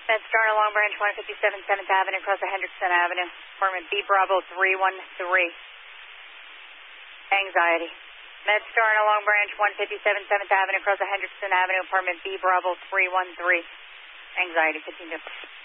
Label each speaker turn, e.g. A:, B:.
A: MedStar on Long Branch 157 7th Avenue across the Hendrickson Avenue. Apartment B Bravo 313. Anxiety. MedStar on Long Branch 157 7th Avenue across the Hendrickson Avenue. Apartment B Bravo 313. Anxiety. Continue.